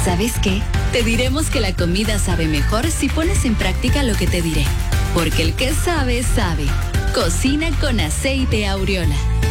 ¿Sabes qué? Te diremos que la comida sabe mejor si pones en práctica lo que te diré. Porque el que sabe, sabe. Cocina con aceite Aureola.